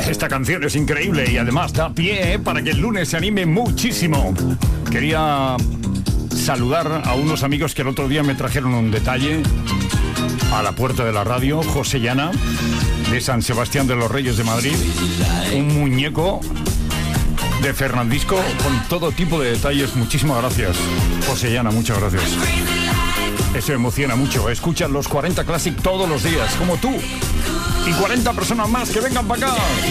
Esta canción es increíble y además da pie para que el lunes se anime muchísimo. Quería saludar a unos amigos que el otro día me trajeron un detalle a la puerta de la radio. José y Ana, de San Sebastián de los Reyes de Madrid. Un muñeco de Fernandisco con todo tipo de detalles. Muchísimas gracias, José y Ana, muchas gracias. Eso emociona mucho. Escuchan los 40 Classic todos los días, como tú. Y 40 personas más que vengan para acá.